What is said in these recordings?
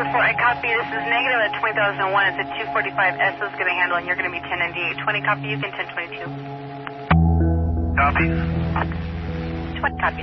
I copy. This is negative at 20,001. It's a 245 S is going to handle, and you're going to be 1098. 20 copy, you can 1022. Copy. 20 copy.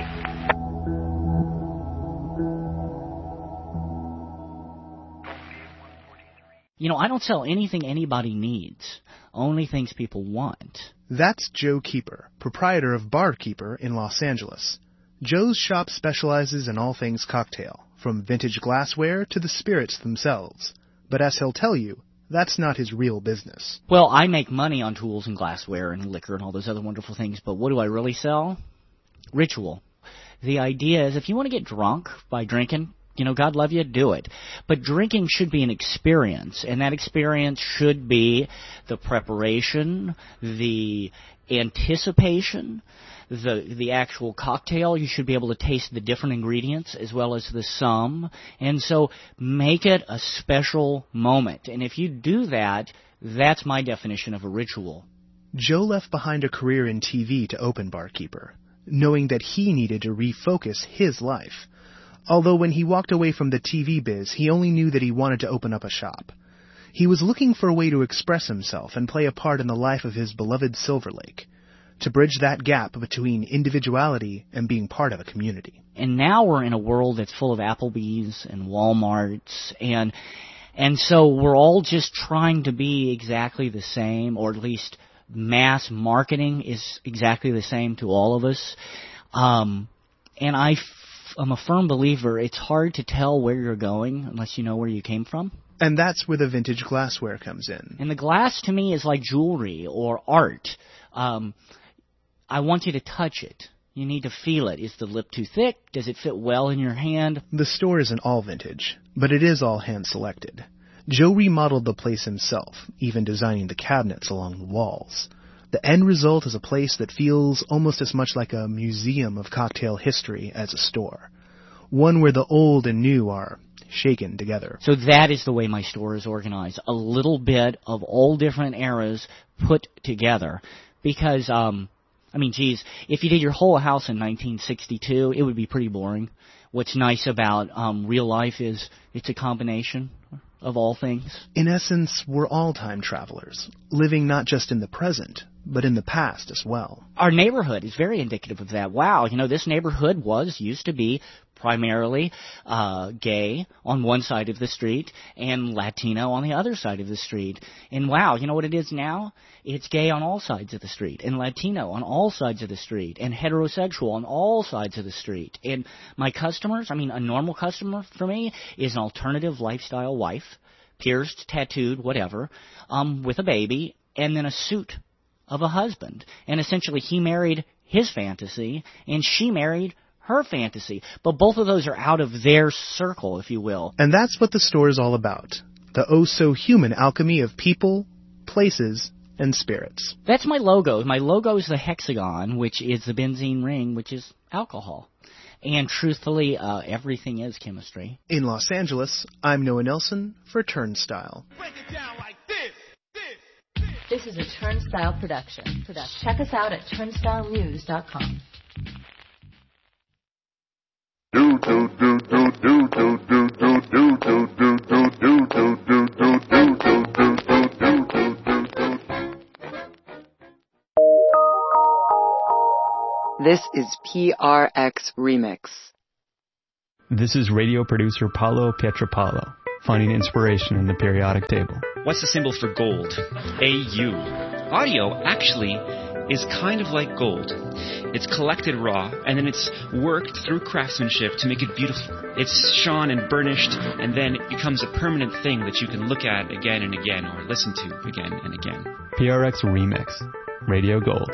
You know, I don't sell anything anybody needs, only things people want. That's Joe Keeper, proprietor of Barkeeper in Los Angeles. Joe's shop specializes in all things cocktail, from vintage glassware to the spirits themselves. But as he'll tell you, that's not his real business. Well, I make money on tools and glassware and liquor and all those other wonderful things, but what do I really sell? Ritual. The idea is if you want to get drunk by drinking, you know, God love you, do it. But drinking should be an experience, and that experience should be the preparation, the anticipation, the actual cocktail. You should be able to taste the different ingredients as well as the sum. And so make it a special moment. And if you do that, that's my definition of a ritual. Joe left behind a career in TV to open Barkeeper, knowing that he needed to refocus his life. Although when he walked away from the TV biz, he only knew that he wanted to open up a shop. He was looking for a way to express himself and play a part in the life of his beloved Silver Lake, to bridge that gap between individuality and being part of a community. And now we're in a world that's full of Applebee's and Walmarts, and so we're all just trying to be exactly the same, or at least mass marketing is exactly the same to all of us. And I'm a firm believer it's hard to tell where you're going unless you know where you came from. And that's where the vintage glassware comes in. And the glass to me is like jewelry or art. I want you to touch it. You need to feel it. Is the lip too thick? Does it fit well in your hand? The store isn't all vintage, but it is all hand-selected. Joe remodeled the place himself, even designing the cabinets along the walls. The end result is a place that feels almost as much like a museum of cocktail history as a store. One where the old and new are shaken together. So that is the way my store is organized. A little bit of all different eras put together. Because, if you did your whole house in 1962, it would be pretty boring. What's nice about real life is it's a combination of all things. In essence, we're all time travelers, living not just in the present, but in the past as well. Our neighborhood is very indicative of that. Wow, this neighborhood used to be primarily gay on one side of the street and Latino on the other side of the street. And wow, you know what it is now? It's gay on all sides of the street, and Latino on all sides of the street, and heterosexual on all sides of the street. And my customers, a normal customer for me is an alternative lifestyle wife, pierced, tattooed, whatever, with a baby, and then a suit of a husband. And essentially he married his fantasy, and she married her fantasy. But both of those are out of their circle, if you will. And that's what the store is all about. The oh-so-human alchemy of people, places, and spirits. That's my logo. My logo is the hexagon, which is the benzene ring, which is alcohol. And truthfully, everything is chemistry. In Los Angeles, I'm Noah Nelson for Turnstile. Break it down like this. This is a Turnstile production. Check us out at turnstilenews.com. This is PRX Remix. This is radio producer Paolo Pietropalo, finding inspiration in the periodic table. What's the symbol for gold? AU. Audio actually is kind of like gold. It's collected raw, and then it's worked through craftsmanship to make it beautiful. It's shone and burnished, and then it becomes a permanent thing that you can look at again and again, or listen to again and again. PRX Remix. Radio Gold.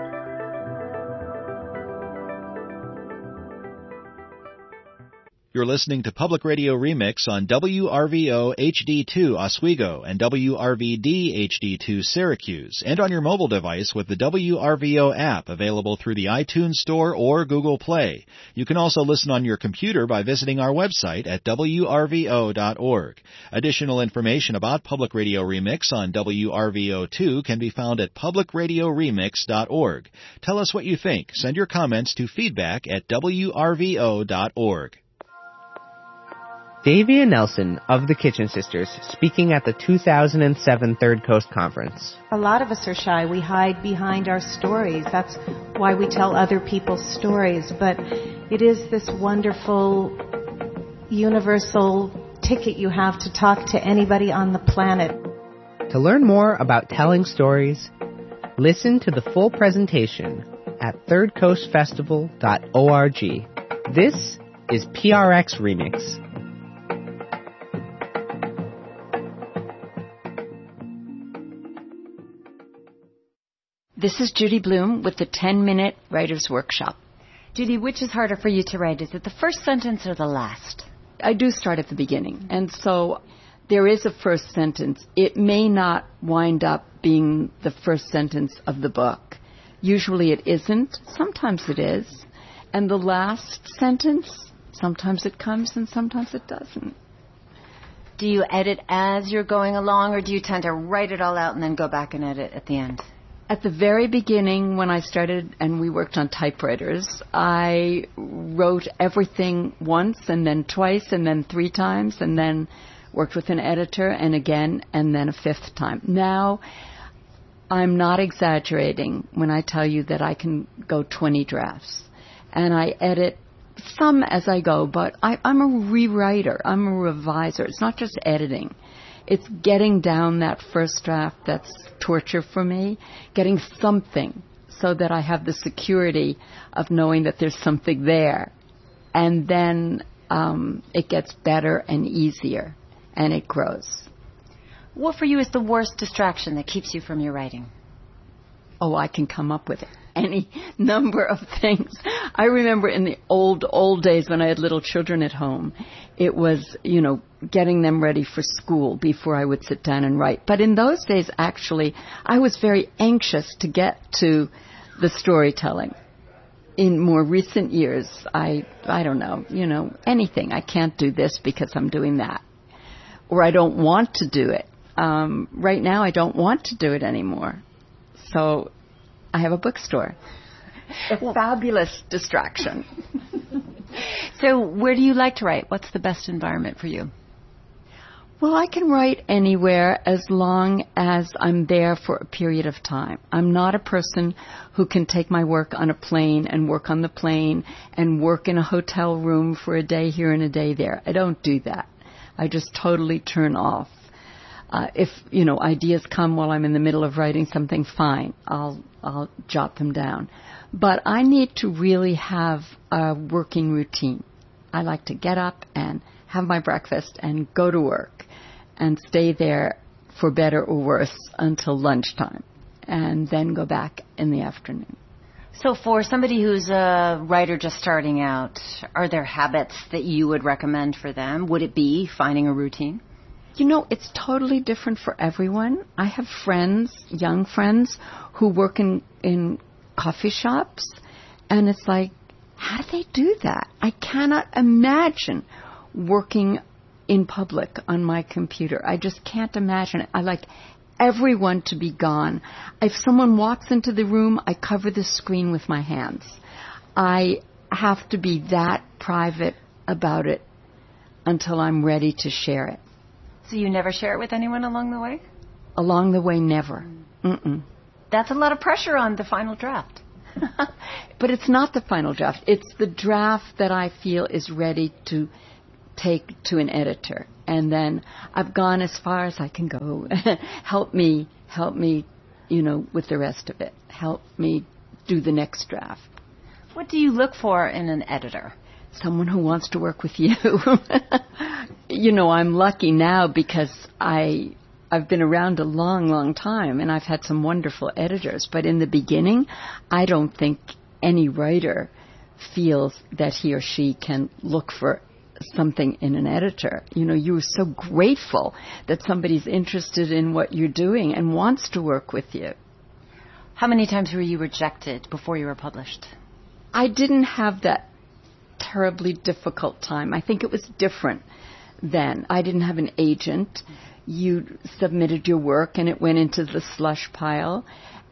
You're listening to Public Radio Remix on WRVO HD2 Oswego and WRVD HD2 Syracuse, and on your mobile device with the WRVO app available through the iTunes Store or Google Play. You can also listen on your computer by visiting our website at WRVO.org. Additional information about Public Radio Remix on WRVO2 can be found at publicradioremix.org. Tell us what you think. Send your comments to feedback@WRVO.org. Davia Nelson of the Kitchen Sisters speaking at the 2007 Third Coast Conference. A lot of us are shy. We hide behind our stories. That's why we tell other people's stories. But it is this wonderful, universal ticket you have to talk to anybody on the planet. To learn more about telling stories, listen to the full presentation at thirdcoastfestival.org. This is PRX Remix. This is Judy Bloom with the 10-Minute Writer's Workshop. Judy, which is harder for you to write? Is it the first sentence or the last? I do start at the beginning, and so there is a first sentence. It may not wind up being the first sentence of the book. Usually it isn't. Sometimes it is. And the last sentence, sometimes it comes and sometimes it doesn't. Do you edit as you're going along, or do you tend to write it all out and then go back and edit at the end? At the very beginning, when I started and we worked on typewriters, I wrote everything once and then twice and then 3 times and then worked with an editor and again and then a 5th time. Now, I'm not exaggerating when I tell you that I can go 20 drafts. And I edit some as I go, but I'm a rewriter. I'm a reviser. It's not just editing. It's getting down that first draft that's torture for me, getting something so that I have the security of knowing that there's something there. And then it gets better and easier, and it grows. What for you is the worst distraction that keeps you from your writing? Oh, I can come up with any number of things. I remember in the old days when I had little children at home, it was, getting them ready for school before I would sit down and write. But in those days, actually, I was very anxious to get to the storytelling. In more recent years, I don't know, anything. I can't do this because I'm doing that. Or I don't want to do it. Right now, I don't want to do it anymore. So I have a bookstore. A fabulous distraction. So where do you like to write? What's the best environment for you? Well, I can write anywhere as long as I'm there for a period of time. I'm not a person who can take my work on a plane and work on the plane and work in a hotel room for a day here and a day there. I don't do that. I just totally turn off. If, ideas come while I'm in the middle of writing something, fine. I'll jot them down. But I need to really have a working routine. I like to get up and have my breakfast and go to work and stay there for better or worse until lunchtime and then go back in the afternoon. So for somebody who's a writer just starting out, are there habits that you would recommend for them? Would it be finding a routine? It's totally different for everyone. I have friends, young friends, who work in coffee shops, and it's like, how do they do that? I cannot imagine working in public on my computer. I just can't imagine it. I like everyone to be gone. If someone walks into the room, I cover the screen with my hands. I have to be that private about it until I'm ready to share it. So you never share it with anyone along the way? Along the way, never. Mm-mm. That's a lot of pressure on the final draft. But it's not the final draft. It's the draft that I feel is ready to take to an editor. And then I've gone as far as I can go. Help me, with the rest of it. Help me do the next draft. What do you look for in an editor? Someone who wants to work with you. I'm lucky now because I've been around a long, long time, and I've had some wonderful editors. But in the beginning, I don't think any writer feels that he or she can look for something in an editor. You're so grateful that somebody's interested in what you're doing and wants to work with you. How many times were you rejected before you were published? I didn't have that terribly difficult time. I think it was different then. I didn't have an agent. You submitted your work and it went into the slush pile.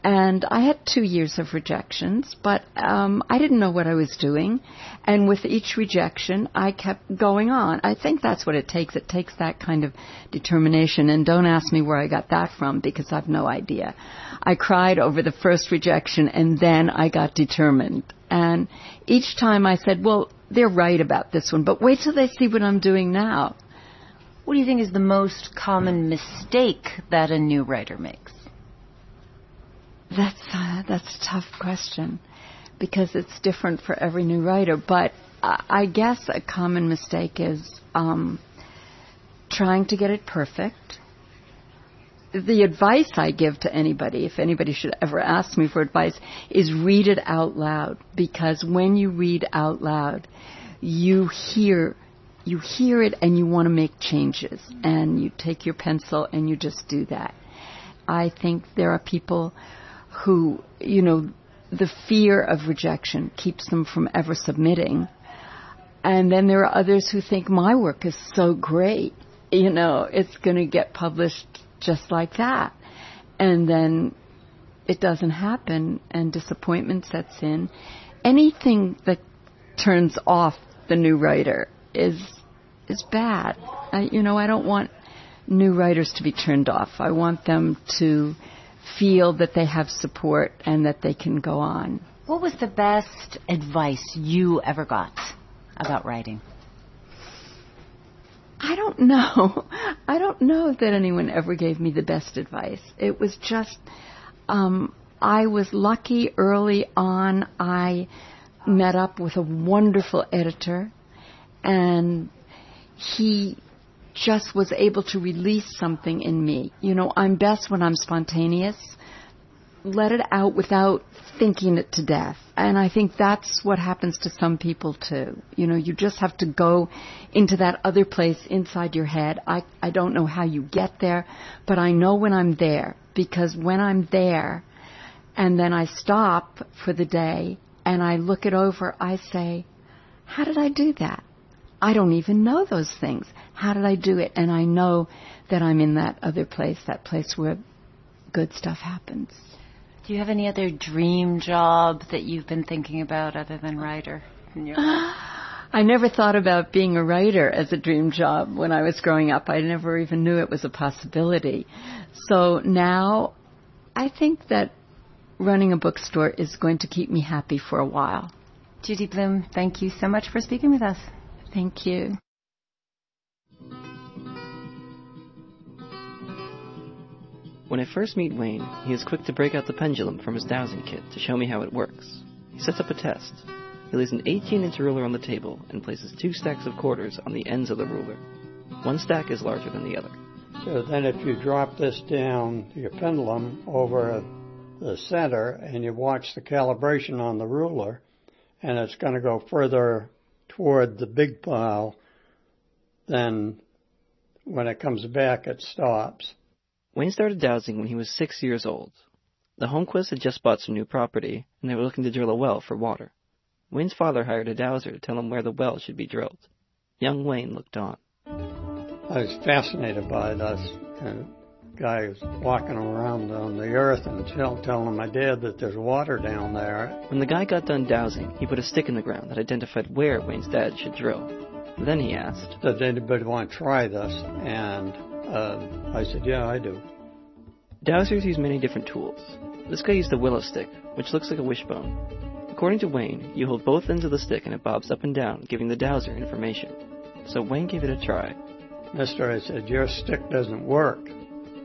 And I had 2 years of rejections, but I didn't know what I was doing. And with each rejection, I kept going on. I think that's what it takes. It takes that kind of determination. And don't ask me where I got that from, because I've no idea. I cried over the first rejection, and then I got determined. And each time I said, well, they're right about this one, but wait till they see what I'm doing now. What do you think is the most common mistake that a new writer makes? That's a tough question, because it's different for every new writer. But I guess a common mistake is trying to get it perfect. The advice I give to anybody, if anybody should ever ask me for advice, is read it out loud. Because when you read out loud, you hear it and you want to make changes. And you take your pencil and you just do that. I think there are people who, the fear of rejection keeps them from ever submitting. And then there are others who think, my work is so great, it's going to get published just like that. And then it doesn't happen, and disappointment sets in. Anything that turns off the new writer is bad. I don't want new writers to be turned off. I want them to feel that they have support and that they can go on. What was the best advice you ever got about writing? I don't know. I don't know that anyone ever gave me the best advice. It was just, I was lucky early on. I met up with a wonderful editor, and he just was able to release something in me. I'm best when I'm spontaneous. Let it out without thinking it to death. And I think that's what happens to some people too. You just have to go into that other place inside your head. I don't know how you get there, but I know when I'm there, because when I'm there and then I stop for the day and I look it over, I say, how did I do that? I don't even know those things. How did I do it? And I know that I'm in that other place, that place where good stuff happens. Do you have any other dream job that you've been thinking about other than writer in your life? I never thought about being a writer as a dream job when I was growing up. I never even knew it was a possibility. So now I think that running a bookstore is going to keep me happy for a while. Judy Blume, thank you so much for speaking with us. Thank you. When I first meet Wayne, he is quick to break out the pendulum from his dowsing kit to show me how it works. He sets up a test. He lays an 18-inch ruler on the table and places 2 stacks of quarters on the ends of the ruler. One stack is larger than the other. So then if you drop this down, your pendulum, over the center, and you watch the calibration on the ruler, and it's going to go further toward the big pile, then when it comes back, it stops. Wayne started dowsing when he was 6 years old. The Holmquists had just bought some new property, and they were looking to drill a well for water. Wayne's father hired a dowser to tell him where the well should be drilled. Young Wayne looked on. I was fascinated by this guy who's walking around on the earth and telling my dad that there's water down there. When the guy got done dowsing, he put a stick in the ground that identified where Wayne's dad should drill. Then he asked, "Does anybody want to try this?" And I said, "Yeah, I do." Dowsers use many different tools. This guy used a willow stick, which looks like a wishbone. According to Wayne, you hold both ends of the stick and it bobs up and down, giving the dowser information. So Wayne gave it a try. "Mister," I said, "your stick doesn't work."